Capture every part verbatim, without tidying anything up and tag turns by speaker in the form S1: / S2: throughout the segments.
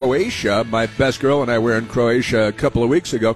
S1: Croatia. My best girl and I were in Croatia a couple of weeks ago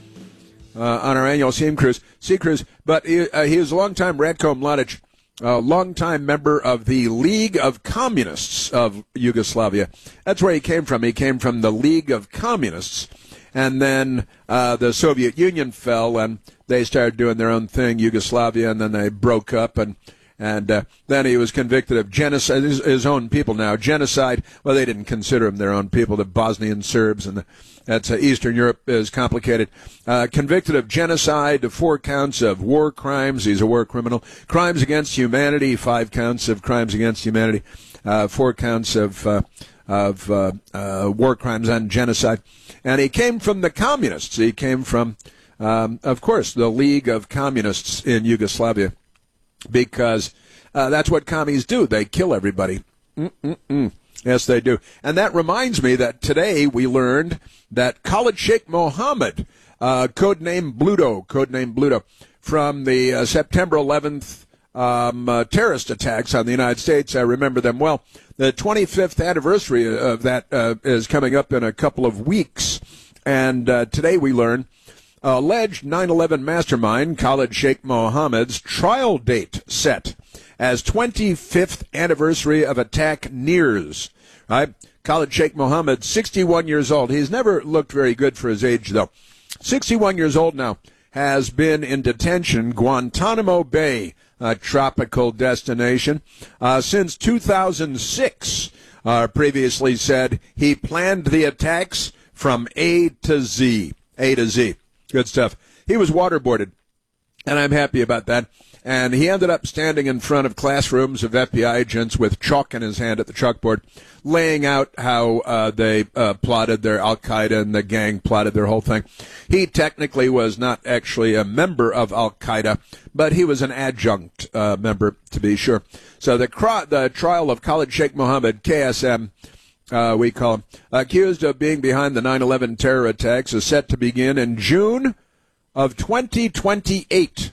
S1: uh, on our annual sea cruise. Sea cruise. But he, uh, he is a longtime Ratko Mladic, a longtime member of the League of Communists of Yugoslavia. That's where he came from. He came from the League of Communists. And then uh, the Soviet Union fell, and they started doing their own thing, Yugoslavia, and then they broke up, and and uh, then he was convicted of genocide, his, his own people now, genocide. Well, they didn't consider him their own people, the Bosnian Serbs, and the, that's uh, Eastern Europe is complicated. Uh, convicted of genocide, four counts of war crimes. He's a war criminal. Crimes against humanity, five counts of crimes against humanity, uh, four counts of... Uh, of uh, uh, war crimes and genocide. And he came from the communists. He came from, um, of course, the League of Communists in Yugoslavia, because uh, that's what commies do. They kill everybody. Mm-mm-mm. Yes, they do. And that reminds me that today we learned that Khalid Sheikh Mohammed, uh, codename Bluto, codename Bluto, from the uh, September eleventh um, uh, terrorist attacks on the United States, I remember them well. The twenty-fifth anniversary of that uh, is coming up in a couple of weeks. And uh, today we learn alleged nine eleven mastermind Khalid Sheikh Mohammed's trial date set as twenty-fifth anniversary of attack nears. Right? Khalid Sheikh Mohammed, sixty-one years old. He's never looked very good for his age, though. sixty-one years old now, has been in detention, Guantanamo Bay, a tropical destination, uh, since two thousand six. Uh, previously said he planned the attacks from A to Z. A to Z. Good stuff. He was waterboarded, and I'm happy about that. And he ended up standing in front of classrooms of F B I agents with chalk in his hand at the chalkboard, laying out how uh, they uh, plotted their Al-Qaeda and the gang plotted their whole thing. He technically was not actually a member of Al-Qaeda, but he was an adjunct uh, member, to be sure. So the, cr- the trial of Khalid Sheikh Mohammed, K S M, uh, we call him, accused of being behind the nine eleven terror attacks, is set to begin in June of twenty twenty-eight.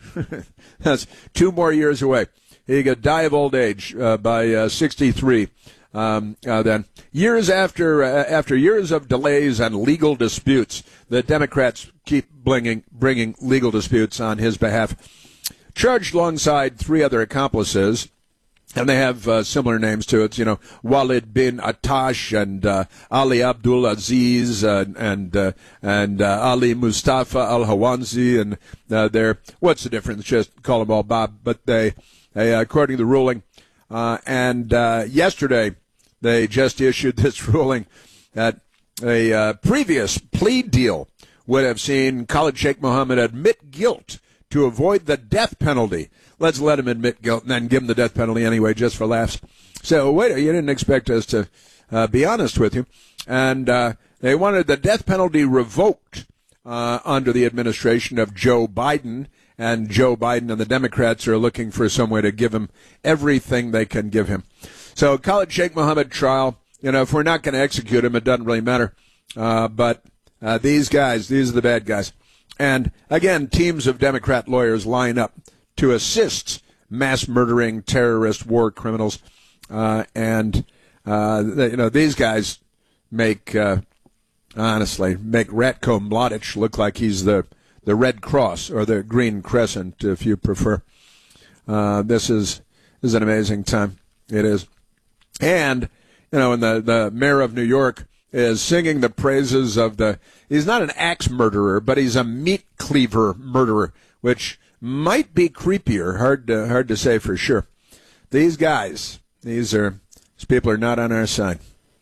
S1: That's two more years away. He could die of old age uh, by uh, sixty-three. Um, uh, then, years after uh, after years of delays and legal disputes, the Democrats keep bringing bringing legal disputes on his behalf. Charged alongside three other accomplices, and they have uh, similar names to it. You know, Walid bin Attash and uh, Ali Abdul Aziz uh, and uh, and uh, Ali Mustafa Al Hawanzi, and uh, they're what's the difference? Just call them all Bob. But they, they according to the ruling, uh, and uh, yesterday they just issued this ruling that a uh, previous plea deal would have seen Khalid Sheikh Mohammed admit guilt to avoid the death penalty. Let's let him admit guilt and then give him the death penalty anyway, just for laughs. So, wait, you didn't expect us to uh, be honest with you. And uh, they wanted the death penalty revoked uh, under the administration of Joe Biden. And Joe Biden and the Democrats are looking for some way to give him everything they can give him. So, Khalid Sheikh Mohammed trial, you know, if we're not going to execute him, it doesn't really matter. Uh, but uh, these guys, these are the bad guys. And, again, teams of Democrat lawyers line up to assist mass-murdering terrorist war criminals. Uh, and, uh, they, you know, these guys make, uh, honestly, make Ratko Mladic look like he's the, the Red Cross or the Green Crescent, if you prefer. Uh, this is, this is an amazing time. It is. And, you know, and the, the mayor of New York is singing the praises of the, he's not an axe murderer, but he's a meat cleaver murderer, which might be creepier, hard to, hard to say for sure. These guys, these are, these people are not on our side.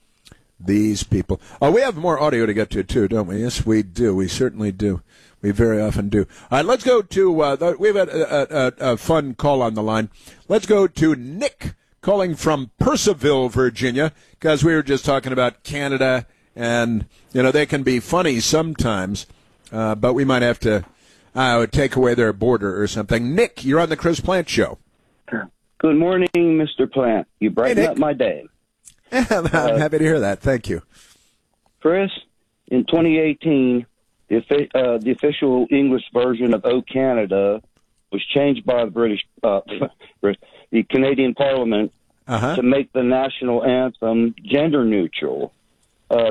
S1: These people. Oh, we have more audio to get to, too, don't we? Yes, we do. We certainly do. We very often do. All right, let's go to, uh, the, we've had a, a, a fun call on the line. Let's go to Nick, calling from Purcellville, Virginia, because we were just talking about Canada, and, you know, they can be funny sometimes, uh, but we might have to uh, take away their border or something. Nick, you're on the Chris Plant Show.
S2: Good morning, Mister Plant. You brighten
S1: hey,
S2: up my day.
S1: I'm
S2: uh,
S1: happy to hear that. Thank you.
S2: Chris, in twenty eighteen, the, uh, the official English version of O Canada was changed by the British, uh, the Canadian Parliament, uh-huh. to make the national anthem gender neutral.